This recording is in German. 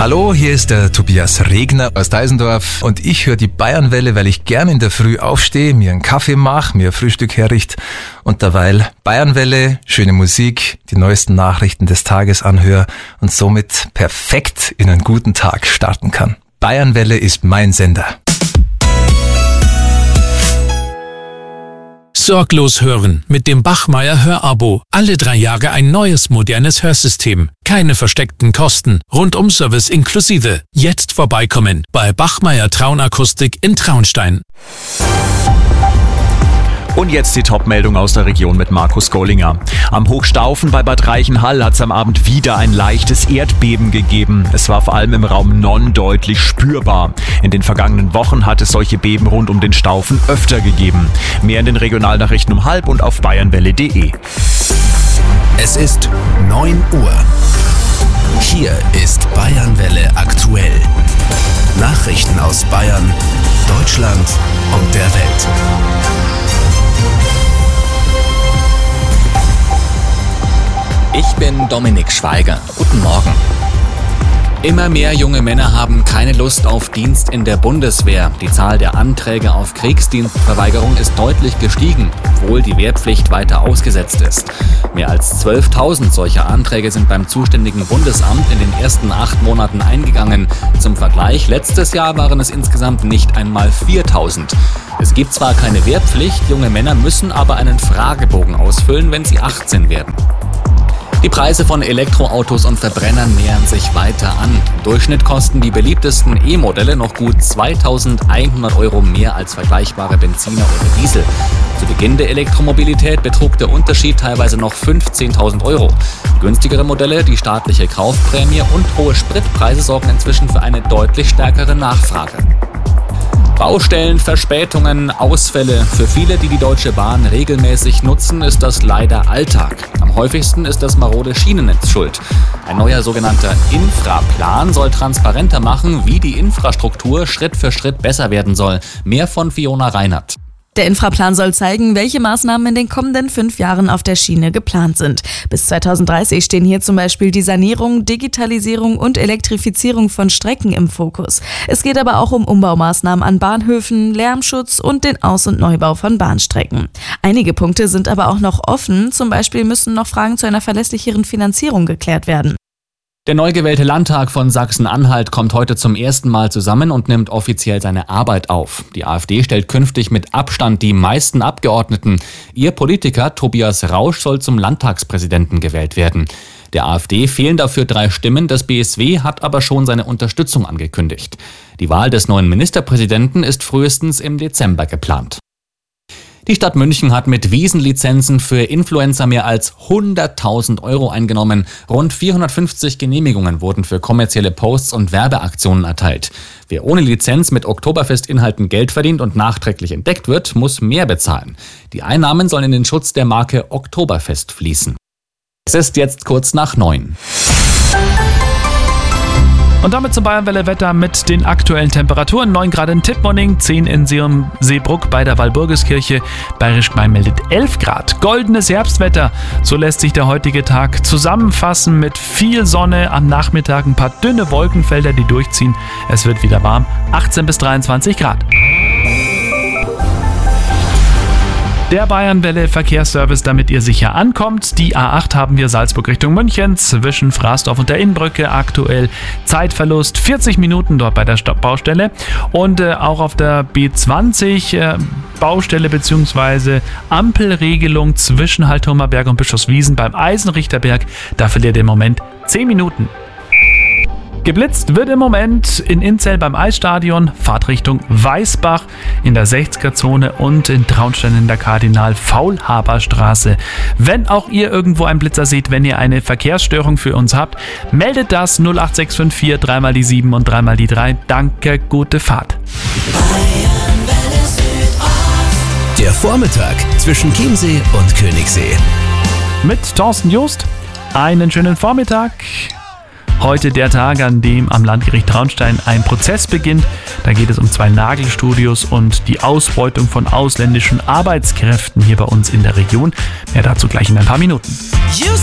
Hallo, hier ist der Tobias Regner aus Deisendorf und ich höre die Bayernwelle, weil ich gern in der Früh aufstehe, mir einen Kaffee mache, mir ein Frühstück herrichte und derweil Bayernwelle, schöne Musik, die neuesten Nachrichten des Tages anhöre und somit perfekt in einen guten Tag starten kann. Bayernwelle ist mein Sender. Sorglos hören mit dem Bachmeier Hörabo. Alle 3 Jahre ein neues, modernes Hörsystem. Keine versteckten Kosten. Rundum-Service inklusive. Jetzt vorbeikommen bei Bachmeier Traunakustik in Traunstein. Und jetzt die Top-Meldung aus der Region mit Markus Gollinger. Am Hochstaufen bei Bad Reichenhall hat es am Abend wieder ein leichtes Erdbeben gegeben. Es war vor allem im Raum Nonn deutlich spürbar. In den vergangenen Wochen hat es solche Beben rund um den Staufen öfter gegeben. Mehr in den Regionalnachrichten um 12:30 und auf bayernwelle.de. Es ist 9 Uhr. Hier ist Bayernwelle aktuell. Nachrichten aus Bayern, Deutschland und der Welt. Ich bin Dominik Schweiger. Guten Morgen. Immer mehr junge Männer haben keine Lust auf Dienst in der Bundeswehr. Die Zahl der Anträge auf Kriegsdienstverweigerung ist deutlich gestiegen, obwohl die Wehrpflicht weiter ausgesetzt ist. Mehr als 12.000 solcher Anträge sind beim zuständigen Bundesamt in den ersten 8 Monaten eingegangen. Zum Vergleich, letztes Jahr waren es insgesamt nicht einmal 4.000. Es gibt zwar keine Wehrpflicht, junge Männer müssen aber einen Fragebogen ausfüllen, wenn sie 18 werden. Die Preise von Elektroautos und Verbrennern nähern sich weiter an. Im Durchschnitt kosten die beliebtesten E-Modelle noch gut 2.100 € mehr als vergleichbare Benziner oder Diesel. Zu Beginn der Elektromobilität betrug der Unterschied teilweise noch 15.000 €. Günstigere Modelle, die staatliche Kaufprämie und hohe Spritpreise sorgen inzwischen für eine deutlich stärkere Nachfrage. Baustellen, Verspätungen, Ausfälle. Für viele, die die Deutsche Bahn regelmäßig nutzen, ist das leider Alltag. Am häufigsten ist das marode Schienennetz schuld. Ein neuer sogenannter Infraplan soll transparenter machen, wie die Infrastruktur Schritt für Schritt besser werden soll. Mehr von Fiona Reinhardt. Der Infraplan soll zeigen, welche Maßnahmen in den kommenden 5 Jahren auf der Schiene geplant sind. Bis 2030 stehen hier zum Beispiel die Sanierung, Digitalisierung und Elektrifizierung von Strecken im Fokus. Es geht aber auch um Umbaumaßnahmen an Bahnhöfen, Lärmschutz und den Aus- und Neubau von Bahnstrecken. Einige Punkte sind aber auch noch offen, zum Beispiel müssen noch Fragen zu einer verlässlicheren Finanzierung geklärt werden. Der neu gewählte Landtag von Sachsen-Anhalt kommt heute zum ersten Mal zusammen und nimmt offiziell seine Arbeit auf. Die AfD stellt künftig mit Abstand die meisten Abgeordneten. Ihr Politiker Tobias Rausch soll zum Landtagspräsidenten gewählt werden. Der AfD fehlen dafür 3 Stimmen, das BSW hat aber schon seine Unterstützung angekündigt. Die Wahl des neuen Ministerpräsidenten ist frühestens im Dezember geplant. Die Stadt München hat mit Wiesenlizenzen für Influencer mehr als 100.000 € eingenommen. Rund 450 Genehmigungen wurden für kommerzielle Posts und Werbeaktionen erteilt. Wer ohne Lizenz mit Oktoberfestinhalten Geld verdient und nachträglich entdeckt wird, muss mehr bezahlen. Die Einnahmen sollen in den Schutz der Marke Oktoberfest fließen. Es ist jetzt kurz nach 9. Und damit zum Bayernwelle-Wetter mit den aktuellen Temperaturen. 9 Grad in Tittmoning, 10 in Seebruck bei der Walburgiskirche. Bayerisch Gmein meldet 11 Grad. Goldenes Herbstwetter. So lässt sich der heutige Tag zusammenfassen mit viel Sonne. Am Nachmittag ein paar dünne Wolkenfelder, die durchziehen. Es wird wieder warm. 18 bis 23 Grad. Der Bayernwelle Verkehrsservice, damit ihr sicher ankommt. Die A8 haben wir Salzburg Richtung München, zwischen Fraßdorf und der Innbrücke aktuell Zeitverlust 40 Minuten dort bei der Baustelle. Und auch auf der B20 Baustelle bzw. Ampelregelung zwischen Halthomerberg und Bischofswiesen beim Eisenrichterberg. Da verliert ihr im Moment 10 Minuten. Geblitzt wird im Moment in Inzell beim Eisstadion, Fahrtrichtung Weißbach in der 60er-Zone und in Traunstein in der Kardinal-Faulhaber-Straße. Wenn auch ihr irgendwo einen Blitzer seht, wenn ihr eine Verkehrsstörung für uns habt, meldet das 08654 3 die 7 und 3 die 3. Danke, gute Fahrt. Der Vormittag zwischen Chiemsee und Königssee. Mit Thorsten Just, einen schönen Vormittag. Heute der Tag, an dem am Landgericht Traunstein ein Prozess beginnt. Da geht es um 2 Nagelstudios und die Ausbeutung von ausländischen Arbeitskräften hier bei uns in der Region. Mehr dazu gleich in ein paar Minuten.